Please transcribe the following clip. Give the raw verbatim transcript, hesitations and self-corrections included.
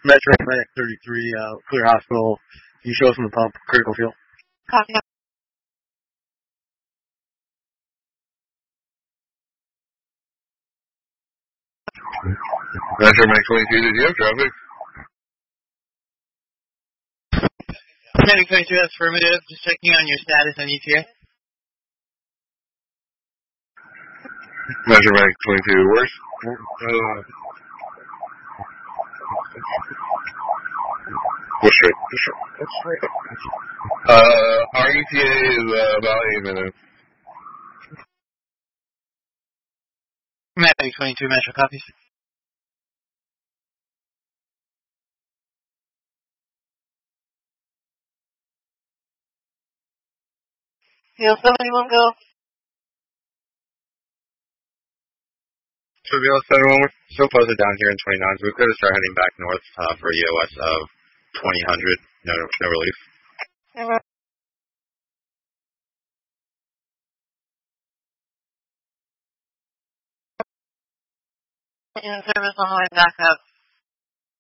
Metro Medic thirty-three, uh, clear hospital. Can you show us from the pump, critical field? Copy. Metro Medic twenty-two, did you have traffic? Medic twenty-two, that's affirmative. Just checking on your status on E T A. Metro Medic twenty-two, where's... Uh, Go straight. Go straight. Go straight. Uh, our E T A is uh, about eight minutes. Medic twenty-two, Metro copies. Hill seventy-one, go. So Bill seventy-one, we're still posted down here in twenty-nine, so we could start heading back north uh, for E O S of twenty hundred. No, no relief. Never. In service on the way back up.